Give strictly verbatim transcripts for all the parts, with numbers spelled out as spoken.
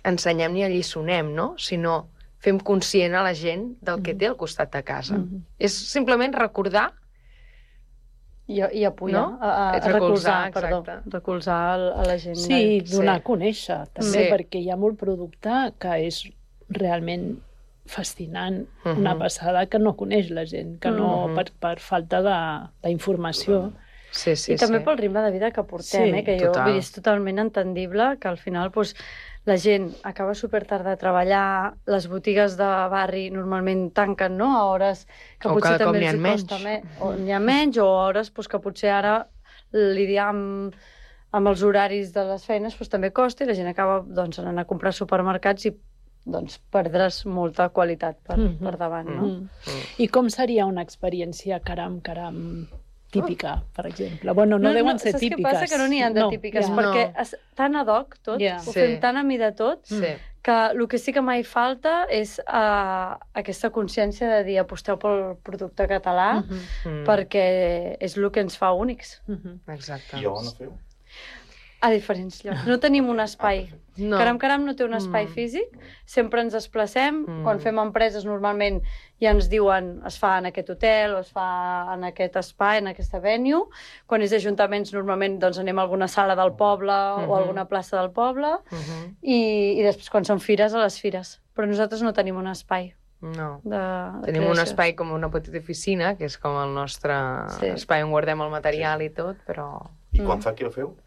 ensenyem ni alliçonem, no? Sinó fem conscient a la gent del que té al costat de casa. Mm-hmm. És simplement recordar I, i apoyar, no? a, a, a recolzar, perdó, recolzar a la gent. Sí, i donar sí. a conèixer, també, sí. perquè hi ha molt producte que és realment fascinant, uh-huh. una passada que no coneix la gent, que no, uh-huh. per, per falta d'informació. Sí, sí, I també sí. pel ritme de vida que portem, sí, eh? Que jo vull dir, és totalment entendible que al final doncs, la gent acaba supertard de treballar, les botigues de barri normalment tanquen, no?, a hores que o potser també els els costa més, o n'hi ha menys, o a hores doncs, que potser ara lidiar amb, amb els horaris de les feines doncs, també costa, i la gent acaba doncs, anant a comprar supermercats i doncs, perdràs molta qualitat per, mm-hmm. per davant, no? Mm-hmm. I com seria una experiència caram, caram, típica, per exemple? Bueno, no, no deuen no, ser saps típiques. Saps què passa? Que no n'hi ha de no, típiques, ja. perquè no. és tan ad hoc tot, yeah. ho sí. fem tan a mida tot, sí. que el que sí que mai falta és uh, aquesta consciència de dir aposteu pel producte català, mm-hmm. perquè és el que ens fa únics. Mm-hmm. Exacte. I on ho feu? A diferents llocs. No tenim un espai. No. Caram Caram no té un espai mm. físic, sempre ens desplacem, mm. quan fem empreses normalment ja ens diuen es fa en aquest hotel o es fa en aquest espai, en aquesta venue. Quan és d'ajuntaments normalment doncs, anem a alguna sala del poble mm-hmm. o a alguna plaça del poble mm-hmm. i, i després quan són fires, a les fires. Però nosaltres no tenim un espai. No. De, de Tenim creació. un espai com una petita oficina, que és com el nostre sí. espai on guardem el material sí. i tot, però... I quan mm. fa que ho feu?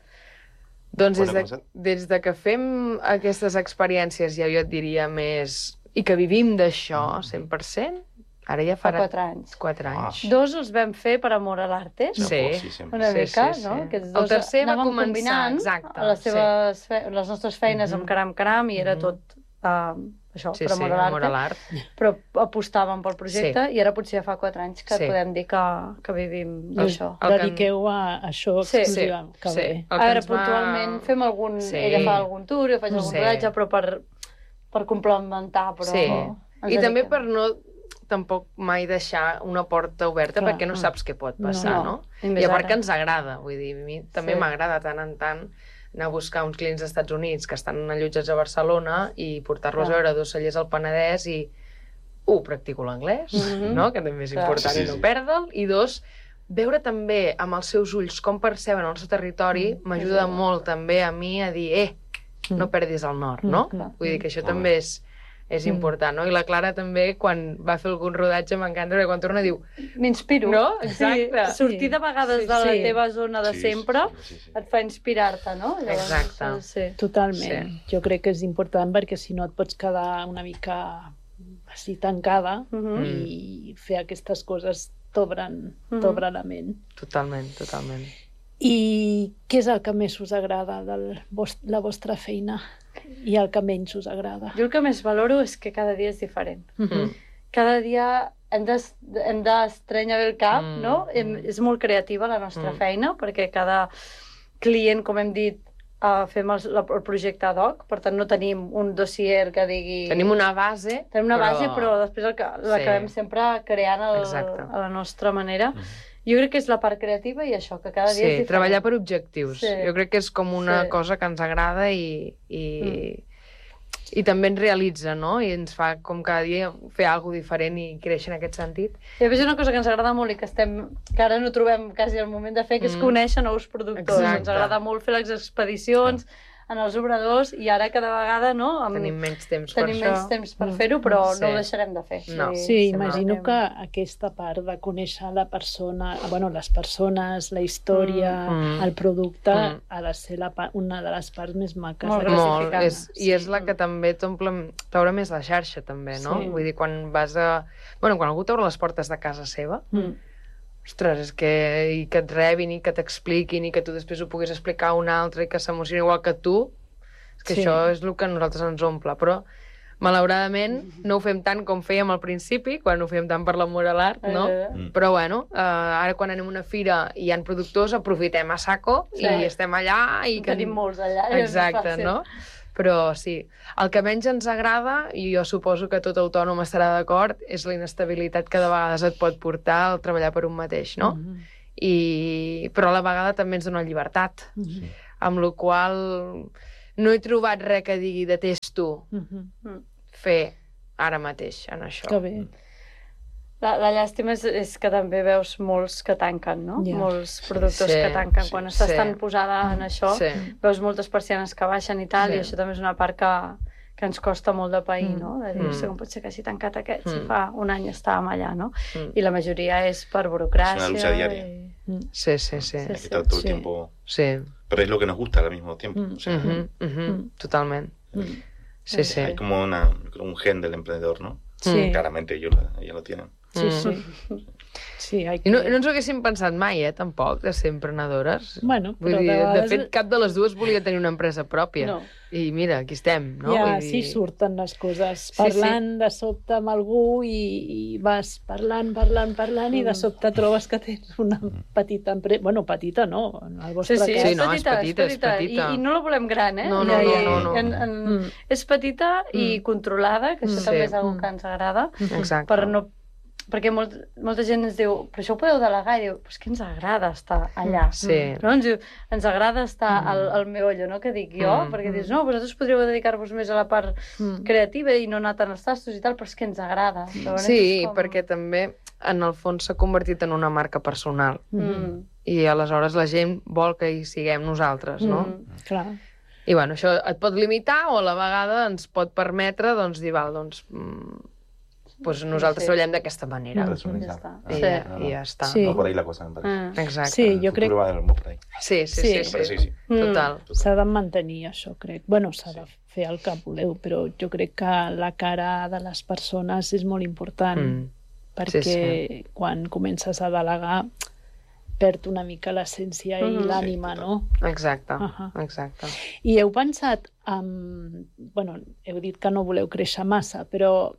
Doncs des de, des de que fem aquestes experiències, ja jo et diria més... I que vivim d'això, cent per cent, ara ja farà... Fa quatre anys. Quatre anys. Ah. Dos els vam fer per amor a l'arte, sí. sí, una sí, mica, sí, sí. no? Aquests dos el tercer va començar, combinant exacte. les, seves, sí. les nostres feines mm-hmm. amb Caram Caram i era tot... Uh, això, sí, per amor sí, a amor a l'arte, l'art. però apostàvem pel projecte sí. i ara potser ja fa quatre anys que sí. podem dir que, que vivim d'això. Dediqueu a això sí. exclusiva. Sí. Que sí. bé. A veure, puntualment va... fem algun... Sí. Ella fa algun tour, jo faig algun sí. rodatge, però per, per complementar, però... Sí. I també per no tampoc mai deixar una porta oberta clar, perquè no saps què pot passar, no? no? I a part que ens agrada, vull dir, a mi també sí. m'agrada tant en tant anar a buscar uns clients dels Estats Units que estan allotjats a Barcelona i portar-los ah. a veure dos cellers al Penedès i, un, practico l'anglès, mm-hmm. no? Que també és clar. important sí, sí, i no sí. perdre'l, i dos, veure també amb els seus ulls com perceben el seu territori mm. m'ajuda sí, molt també a mi a dir, eh, no perdis el nord, no? Mm. Vull dir que això mm. també és és mm. important, no? I la Clara també, quan va fer algun rodatge, m'encanta, perquè quan torna diu... M'inspiro. No? Exacte. Sí. Sortir de vegades sí, de la sí. teva zona de sí, sempre sí, sí, sí. et fa inspirar-te, no? Llavors, exacte. Sí. Totalment. Sí. Jo crec que és important perquè si no et pots quedar una mica així tancada mm-hmm. i fer aquestes coses t'obren mm-hmm. t'obren la ment. Totalment, totalment. I què és el que més us agrada de la vostra feina? I el que menys us agrada? Jo el que més valoro és que cada dia és diferent. Mm-hmm. Cada dia hem d'estrenyar bé el cap, mm-hmm. no? Hem, és molt creativa la nostra mm-hmm. feina, perquè cada client, com hem dit, uh, fem el, el projecte ad hoc, per tant no tenim un dossier que digui... Tenim una base, Tenim una però... base, però després l'acabem sí. sempre creant el, a la nostra manera. Mm-hmm. Jo crec que és la part creativa i això, que cada dia sí, és diferent. Sí, treballar per objectius. Sí. Jo crec que és com una sí. cosa que ens agrada i, i, mm. i també ens realitza, no? I ens fa com cada dia fer alguna cosa diferent i créixer en aquest sentit. I a més una cosa que ens agrada molt i que, estem, que ara no trobem quasi el moment de fer, que és mm. conèixer nous productors. Exacte. Ens agrada molt fer les expedicions, sí. en els obradors, i ara cada vegada no, amb... tenim menys temps tenim per menys això. temps per fer-ho, però sí. no ho deixarem de fer. No. Sí, sí imagino que aquesta part de conèixer la persona, bueno, les persones, la història, mm. el producte, mm. ha de ser la, una de les parts més maques. Molt, molt és, i és la que també t'obre més la xarxa, també, no? Sí. Vull dir, quan vas a... Bueno, quan algú t'obre les portes de casa seva, mm. ostres, és que, i que et rebin i que t'expliquin i que tu després ho puguis explicar a un altre i que s'emocioni igual que tu, és que sí. això és el que a nosaltres ens omple, però malauradament no ho fem tant com fèiem al principi, quan ho fèiem tant per l'amor a l'art, no? Mm. Però bueno, eh, ara quan anem a una fira i hi ha productors, aprofitem a saco sí. i estem allà i... Que... Tenim molts allà. Exacte, no? Però sí, el que menys ens agrada, i jo suposo que tot autònom estarà d'acord, és la inestabilitat que de vegades et pot portar al treballar per un mateix, no? Mm-hmm. I... Però a la vegada també ens dona llibertat, mm-hmm. amb la qual no he trobat res que digui detesto Mm-hmm. fer ara mateix en això. Que bé. La, la llàstima és, és que també veus molts que tanquen, no? Ja. Molts productors Sí, que tanquen. sí, Quan estàs sí. tan posada en això, Sí. veus moltes persianes que baixen i tal, Sí. i això també és una part que, que ens costa molt de pair, Mm. no? De dir, Mm. mm. com pot ser que hagi tancat aquest, si Mm. fa un any estàvem allà, no? Mm. I la majoria és per burocràcia. És una lucha diaria. I... Sí, sí, sí. Sí, Hay que sí, estar todo el sí. tiempo... Sí. Pero es lo que nos gusta al mismo tiempo. Mm. O sea, Mhm, mhm, Mm. totalment. Mm. Sí, sí. hay como una, creo, un gen del emprendedor, ¿no? Sí. Claramente ellos, la- ellos lo tienen. Sí, Mm. sí. Sí, hay I que... no, no ens ho haguéssim pensat mai, eh, tampoc, de ser emprenedores. Bueno, Vull però dir, de de vegades- fet, cap de les dues volia tenir una empresa pròpia. No. I mira, aquí estem, no? Ja, Vull sí dir... surten les coses. Sí, Parlant de sobte amb algú i, i vas parlant, parlant, parlant i de sobte trobes que tens una petita empresa... Bueno, petita no, en el vostre Sí, sí, cas. Sí, és, no, petita, és petita, és petita. I, I no la volem gran, eh? No, no, I- no, i- no, no. En, en, Mm. És petita i Mm. controlada, que això Mm. també Sí. és una Mm. que ens agrada, Exacte. per no... Perquè molt, molta gent ens diu, però això ho podeu delegar, i diu, però és que ens agrada estar allà. Sí. No? Ens diu, ens agrada estar Mm. al, al meollo, no? Que dic jo, Mm. perquè dius, no, vosaltres podríeu dedicar-vos més a la part Mm. creativa i no anar tant als tastos i tal, però és que ens agrada. Llavors Sí, és com... perquè també, en el fons, s'ha convertit en una marca personal. Mm. I aleshores la gent vol que hi siguem nosaltres, no? Mm. Clar. I bueno, això et pot limitar o a la vegada ens pot permetre, doncs, dir, val, doncs, mm, doncs nosaltres Sí. treballem d'aquesta manera. Mm. Personalizar. Ja està. I, Sí. ja, No, no. i ja està. Sí. Va por ahí la cosa, me parece. Mm. Exacte. Sí, El jo crec futuro va a ir por ahí. Sí, sí, Sí. sí, Me sí. parece que sí. Total. s'ha de mantenir això, crec. Bueno, s'ha de fer el que voleu, però jo crec que la cara de les persones és molt important, Mm. perquè Sí, quan comences a delegar perd una mica l'essència i Mhm. l'ànima, Sí, no? Exacte, Ahà. exacte. I heu pensat, en... bueno, heu dit que no voleu créixer massa, però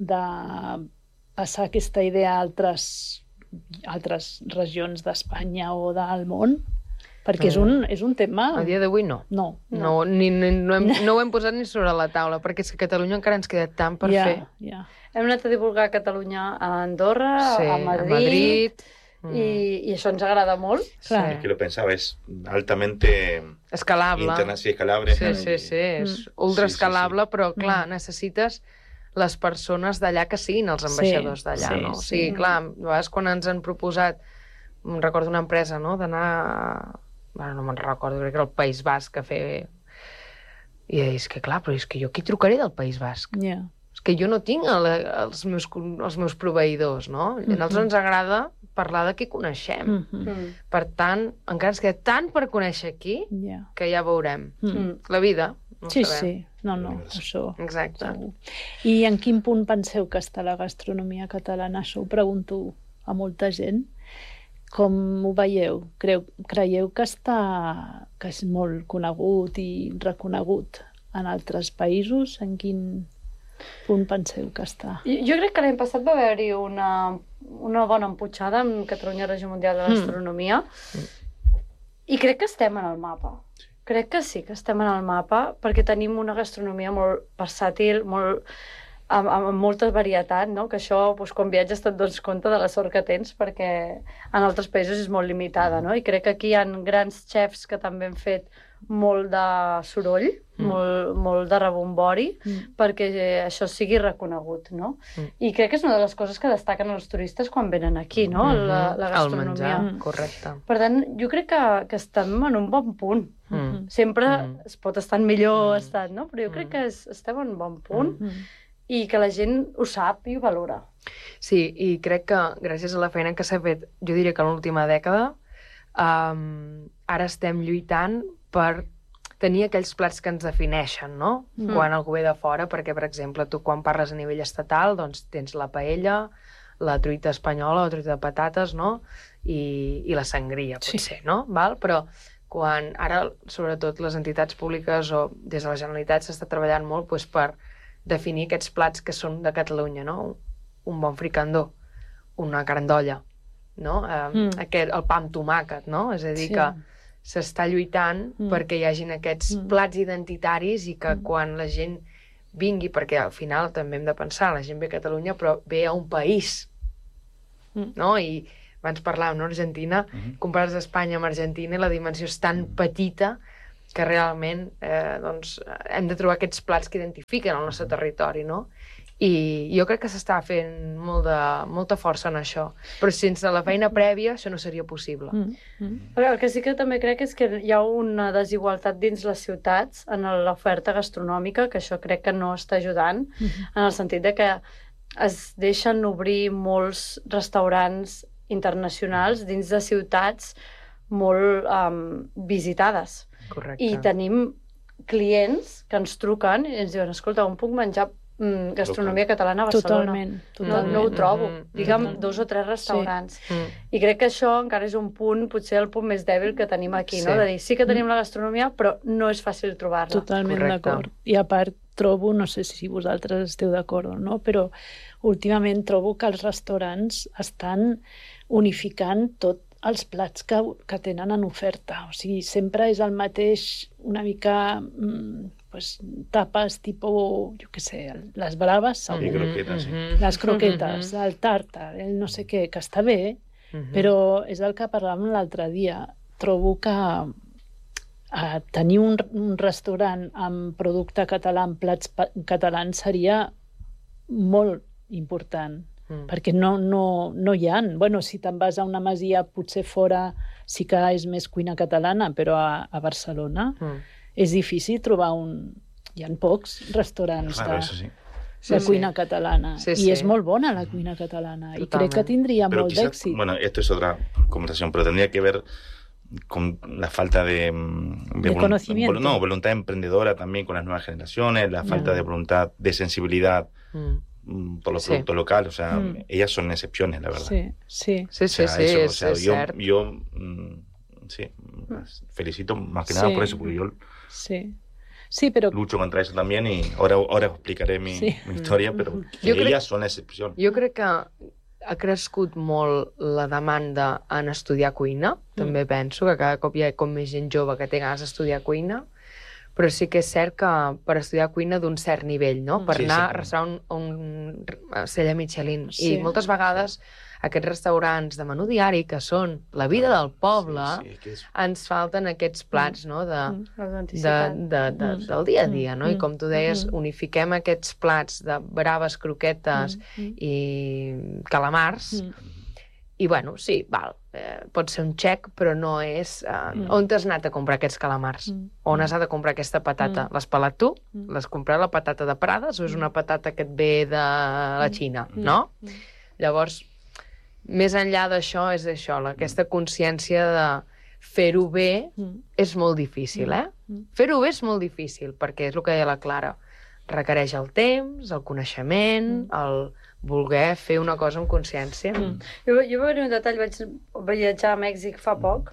de passar aquesta idea a altres, altres regions d'Espanya o del món? Perquè és un, és un tema... A dia d'avui no. No. No, ni, ni, no, hem, no ho hem posat ni sobre la taula, perquè és que a Catalunya encara ens queda tant per ja, fer. ja. Hem anat a divulgar a Catalunya, a Andorra, Sí, a Madrid, a Madrid. Mm. i, i això ens agrada molt. Clar. Es que lo pensaba, es altamente Escalable. interna- sí, escalable. Sí, ¿no? sí, sí, és Mm. ultra Sí, sí, escalable, sí. però clar, necessites les persones d'allà que siguin els ambaixadors Sí, d'allà, sí, no? O sí. sigui, clar, a vegades quan ens han proposat, em recordo una empresa, no?, d'anar, bueno, no me'n recordo, crec que era el País Basc a fer... I és que clar, però és que jo qui trucaré del País Basc? Ja. És que jo no tinc el, els, meus, els meus proveïdors, no? I a nosaltres ens agrada parlar de qui coneixem. Mhm. Mm. Per tant, encara ens queda tant per conèixer aquí Ja. que ja veurem. Mm. Mm. La vida, no Sí, sabem. sí. No, no, això... Exacte. segur. I en quin punt penseu que està la gastronomia catalana? Això ho pregunto a molta gent. Com ho veieu? Creu, creieu que està que és molt conegut i reconegut en altres països? En quin punt penseu que està? Jo jo crec que l'any passat va haver-hi una, una bona emputxada amb Catalunya Regió Mundial de la Gastronomia i crec que estem en el mapa. Crec que sí, que estem en el mapa perquè tenim una gastronomia molt versàtil, molt, amb, amb molta varietat, no? Que això, doncs, quan viatges te'n dones compte de la sort que tens perquè en altres països és molt limitada, no? I crec que aquí hi ha grans xefs que també han fet molt de soroll, mm. molt, molt de rebombori, Mm. perquè eh, això sigui reconegut, no? Mm. I crec que és una de les coses que destaquen els turistes quan venen aquí, no? La, la El gastronomia. menjar, correcte. Per tant, jo crec que, que estem en un bon punt. Mm. Sempre Mm. es pot estar en millor Mm. estat, no? Però jo crec Mm. que es, estem en un bon punt Mm. i que la gent ho sap i ho valora. Sí, i crec que gràcies a la feina que s'ha fet, jo diria que en l'última dècada, um, ara estem lluitant per tenir aquells plats que ens defineixen, no? Mm. Quan algú ve de fora, perquè, per exemple, tu quan parles a nivell estatal, doncs tens la paella, la truita espanyola, la truita de patates, no? I, i la sangria, Sí. potser, no? Val? Però quan ara, sobretot les entitats públiques o des de la Generalitat s'està treballant molt doncs, per definir aquests plats que són de Catalunya, no? Un bon fricandó, una carn d'olla, no? Eh, Mm. aquest, el pa amb tomàquet, no? És a dir, Sí. que s'està lluitant Mm. perquè hi hagin aquests Mm. plats identitaris i que Mm. quan la gent vingui, perquè al final també hem de pensar, la gent ve a Catalunya però ve a un país, Mm. no? I abans parlàvem, no? Argentina, Ujú. compares Espanya amb Argentina i la dimensió és tan petita que realment eh, doncs, hem de trobar aquests plats que identifiquen el nostre territori, no? I jo crec que s'està fent molt de, molta força en això, però sense la feina prèvia això no seria possible. Mm. Mm. El que sí que també crec és que hi ha una desigualtat dins les ciutats en l'oferta gastronòmica, que això crec que no està ajudant, mm. en el sentit de que es deixen obrir molts restaurants internacionals dins de ciutats molt um, visitades. Correcte. I tenim clients que ens truquen i ens diuen, escolta, on puc menjar Mm, gastronomia catalana a Barcelona. Totalment, totalment. No, no ho trobo. Mm -hmm. Digue'm Totalment. dos o tres restaurants. Sí. Mm. I crec que això encara és un punt, potser el punt més dèbil que tenim aquí, Sí. no? De dir, sí que tenim la gastronomia, però no és fàcil trobar-la. Totalment Correcte. d'acord. I a part trobo, no sé si vosaltres esteu d'acord o no, però últimament trobo que els restaurants estan unificant tot els plats que, que tenen en oferta. O sigui, sempre és el mateix, una mica... Mm, pues, tapes tipus, jo què sé, les braves, segur. I croquetes, sí. Les croquetes, el tàrtar, el no sé què, que està bé, Mm-hmm. però és el que parlàvem l'altre dia. Trobo que eh, tenir un, un restaurant amb producte català, amb plats catalans, seria molt important, mm. perquè no, no, no hi ha. Bueno, si te'n vas a una masia, potser fora sí que és més cuina catalana, però a, a Barcelona mm. és difícil trobar un... Hi ha pocs restaurants Claro, de, eso sí. de Sí, cuina sí. catalana. Sí, I sí. és molt bona la cuina catalana. Totalment. I crec que tindria Pero molt quizás, d'èxit. bueno, esto es otra conversación, pero tendría que ver con la falta de, De volun- conocimiento. vol- no, voluntad emprendedora también con las nuevas generaciones, la falta Ya. de voluntad, de sensibilidad Mm. mm, por los Sí. productos locales. O sea, Mm. ellas son excepciones, la verdad. Sí, sí. Sí, O sí, sea, sí, eso, és, o sea, és yo, cert. yo mm, sí, las felicito más que nada Sí. por eso, porque yo Sí. Sí, però... lucho contra eso también y ahora, ahora explicaré mi, Sí. mi historia, pero que Yo creo- ellas son excepción. Jo crec que ha crescut molt la demanda en estudiar cuina. També penso que cada cop hi ha com més gent jove que té ganes d'estudiar cuina, però sí que és cert que per estudiar cuina d'un cert nivell, no? Per Sí, anar sí. a restaurant un, un cella Michelin. Sí. I moltes vegades aquests restaurants de menú diari, que són la vida del poble, Sí, sí, es que es- ens falten aquests plats, no?, de, Mm. La de, autenticitat. de, de, del dia a dia, no? I Mm. com tu deies, Mm. unifiquem aquests plats de braves, croquetes Mm. i calamars, Mm. i bueno, sí, val, eh, pot ser un xec, però no és... Eh, Mm. on t'has anat a comprar aquests calamars? Mm. On has anat a comprar aquesta patata? Mm. L'has pelat tu? Mm. L'has comprat la patata de Prades o és una patata que et ve de la Xina, no? Mm. Llavors, més enllà d'això, és això, la- aquesta consciència de fer-ho bé Mm. és molt difícil, eh? Mm. Fer-ho bé és molt difícil, perquè és el que deia la Clara. Requereix el temps, el coneixement, el voler fer una cosa amb consciència. Mm. Jo, jo vaig dir un detall, vaig viatjar a Mèxic fa poc,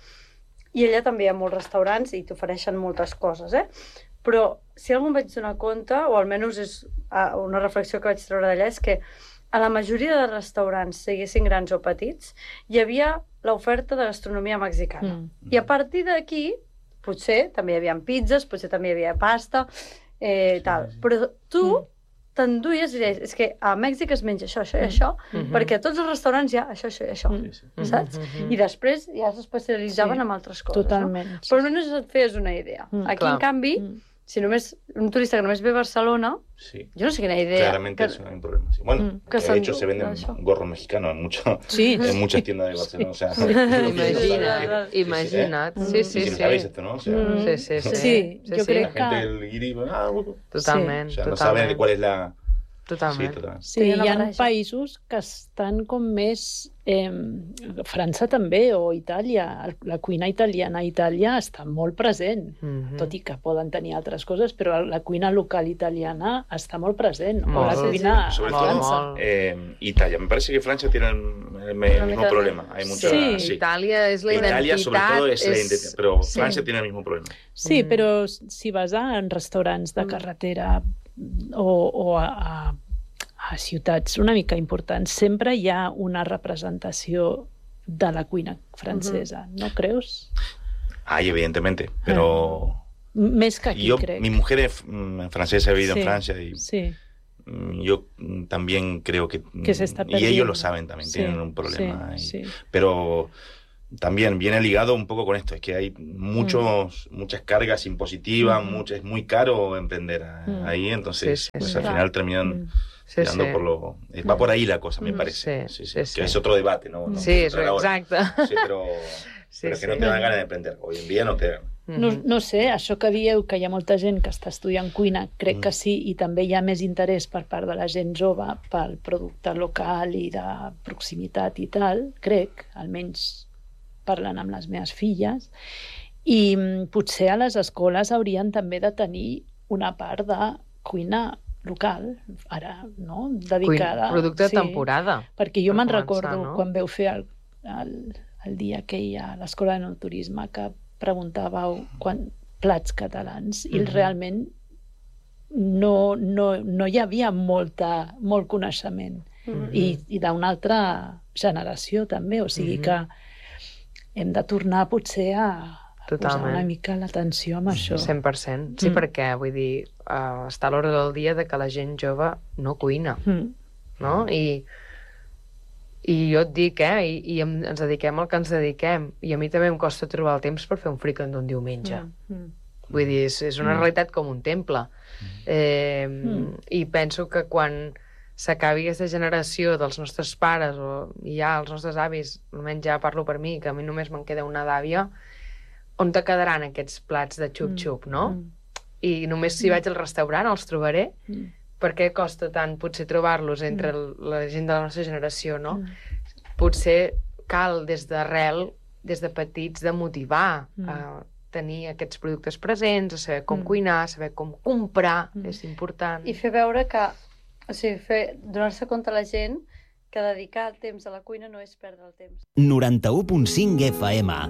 i allà també hi ha molts restaurants i t'ofereixen moltes coses, eh? Però si algú em vaig donar compte, o almenys és ah, una reflexió que vaig treure d'allà, és que a la majoria de restaurants, siguessin grans o petits, hi havia l'oferta de gastronomia mexicana. Mm. I a partir d'aquí, potser també hi havia pizzas, potser també hi havia pasta, eh, tal. Però tu t'enduies i deies, és que a Mèxic es menja això, això i això, Mhm. perquè a tots els restaurants hi ha això, això i això, Mm. Sí, sí. Mhm, saps? mhm. I després ja s'especialitzaven Sí. en altres coses, Totalment. no? Però almenys et feies una idea. Mm, Aquí, clar. en canvi, Mm. si només un turista que només ve a Barcelona, Sí. jo no sé quina idea... Claramente que... eso no hay problema. Sí. Bueno, Mm. Que de son hecho se venden eso. gorros mexicanos en, mucho, Sí. en muchas tiendas de Barcelona. O sea, Imagina't, Sí, sí, imagina't. sí. Sí, Sí, sí, sí, sabéis sí. esto, ¿no? O sea, Mm. Sí, sí, sí. Sí, jo sí. crec la gente que... del guiri, ah, uh, Totalment, o sea, no totalment. saben de cuál es la... Sí, Totalment. totalmente. Sí, Tenia una hi ha barreja. països que estan com més... Eh, França també, o Itàlia. La cuina italiana a Itàlia està molt present, Mhm. tot i que poden tenir altres coses, però la cuina local italiana està molt present. O Molt. la cuina a Sobre Molt, todo, França. molt. Eh, Italia. Me parece que Francia tiene el, el- el Una mismo mica de- problema. Hay mucha, Sí. sí. Itàlia és la identitat. Italia sobre todo es la identidad, pero sí. Francia tiene el mismo problema. Sí, Mm. però si vas a en restaurants de Mm. carretera o, o a, a, a ciutats una mica importants, sempre hi ha una representació de la cuina francesa, no creus? Hay, evidentemente, pero M- Més que aquí, yo, crec. mi mujer es mm, francesa, ha vivido Sí, en Francia y Sí, mm, yo mm, también creo que... Que se está y ellos perdiendo. lo saben también, Sí, tienen un problema. sí, y- sí. Pero también viene ligado un poco con esto, es que hay muchos, mm. muchas cargas impositivas, mm. mucho, es muy caro emprender mm. ahí, entonces sí, sí, pues, sí. al final terminan... Mm. Sí, sí. Por lo... Va por ahí la cosa, me parece. Sí, sí, sí. sí, sí. Que es otro debate, ¿no? no sí, eso, exacte. Sí, però, sí, però sí. que no te dan ganes d'emprendre. Hoy en dia no te... No, no sé, això que dieu, que hi ha molta gent que està estudiant cuina, crec mm. que sí, i també hi ha més interès per part de la gent jove pel producte local i de proximitat i tal, crec, almenys parlant amb les meves filles, i potser a les escoles haurien també de tenir una part de cuina local, ara, no? Dedicada... Cuina, producte de sí, temporada. Perquè jo me'n recordo no? quan veu fer el, el, el dia que hi ha a l'Escola de Naturisme que preguntàveu quan, plats catalans i mm-hmm. realment no, no, no hi havia molta, molt coneixement mm-hmm. i, i d'una altra generació també, o sigui mm-hmm. que hem de tornar potser a Totalment. posar una mica l'atenció amb això. cent per cent. Sí, mm. perquè, vull dir, uh, està a l'hora del dia de que la gent jove no cuina, mm. no? I, I jo et dic, eh, i, i ens dediquem al que ens dediquem, i a mi també em costa trobar el temps per fer un fricand d'un diumenge. Mm. Vull dir, és, és una mm. realitat com un temple. Eh, mm. I penso que quan s'acabi aquesta generació dels nostres pares, o ja els nostres avis, almenys ja parlo per mi, que a mi només me'n queda una d'àvia, on te quedaran aquests plats de xup-xup, no? Mm. I només si vaig al restaurant els trobaré. Mm. Per què costa tant potser trobar-los entre mm. la gent de la nostra generació, no? Mm. Potser cal des d'arrel, des de petits, de motivar mm. a tenir aquests productes presents, a saber com mm. cuinar, a saber com comprar, mm. és important. I fer veure que, o sigui, fer, donar-se compte a la gent que dedicar el temps a la cuina no és perdre el temps. noranta-u punt cinc F M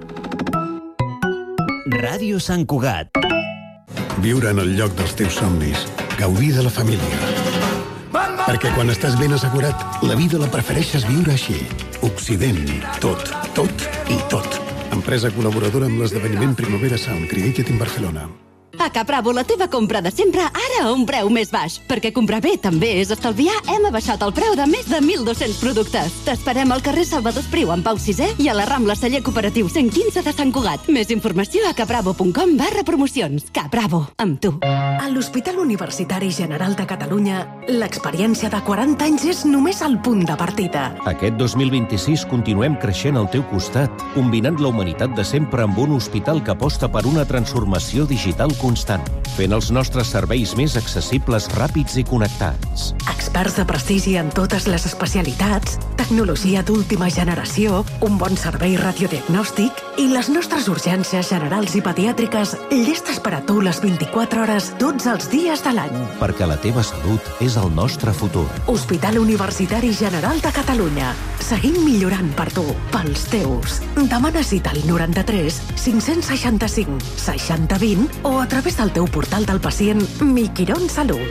Ràdio Sant Cugat. Viure en el lloc dels teus somnis. Gaudir de la família. Perquè quan estàs ben assegurat, la vida la prefereixes viure així. Occident. Tot, tot i tot. Empresa col·laboradora amb l'esdeveniment Primavera Sound Created in Barcelona. A Capravo, la teva compra de sempre, ara a un preu més baix. Perquè comprar bé també és estalviar, hem abaixat el preu de més de mil dos-cents productes. T'esperem al carrer Salvador Espriu, en Pau sisè, i a la Rambla Celler Cooperatiu cent quinze de Sant Cugat. Més informació a capravo punt com barra promocions. Capravo, amb tu. A l'Hospital Universitari General de Catalunya, l'experiència de quaranta anys és només el punt de partida. Aquest dos mil vint-i-sis continuem creixent al teu costat, combinant la humanitat de sempre amb un hospital que aposta per una transformació digital constant, fent els nostres serveis més accessibles, ràpids i connectats. Experts de prestigi en totes les especialitats, tecnologia d'última generació, un bon servei radiodiagnòstic i les nostres urgències generals i pediàtriques llestes per a tu les vint-i-quatre hores tots els dies de l'any. Perquè la teva salut és el nostre futur. Hospital Universitari General de Catalunya. Seguim millorant per tu, pels teus. Demana cita al noranta-tres cinc-cents seixanta-cinc seixanta vint o a través del teu portal del pacient Mi Quirón Salut.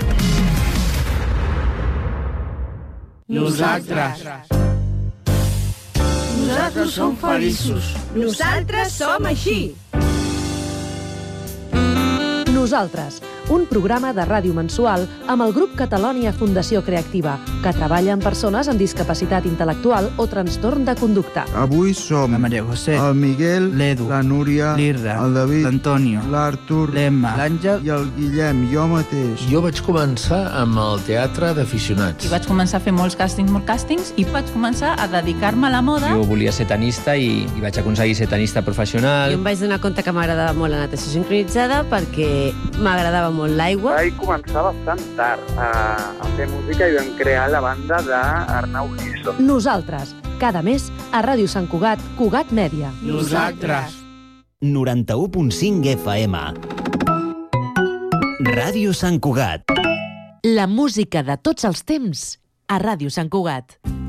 Nosaltres. Nosaltres som feliços. Nosaltres som així. Nosaltres, un programa de ràdio mensual amb el grup Catalònia Fundació Creativa, que treballa amb persones amb discapacitat intel·lectual o trastorn de conducta. Avui som la Maria José, el Miguel, l'Edu, la Núria, l'Irra, el David, l'Antonio, l'Artur, l'Emma, l'Àngel i el Guillem, jo mateix. Jo vaig començar amb el teatre d'aficionats. I vaig començar a fer molts càstings, molts càstings, i vaig començar a dedicar-me a la moda. Jo volia ser tenista i, i vaig aconseguir ser tenista professional. Jo em vaig donar compte que m'agradava molt la natació sincronitzada perquè m'agradava molt l'aigua. Vaig començar bastant tard a, a fer música i vam crear la banda d'Arnau Giso. Nosaltres, cada mes a Ràdio Sant Cugat, Cugat Mèdia. Nosaltres. noranta-u punt cinc F M Ràdio Sant Cugat. La música de tots els temps a Ràdio Sant Cugat.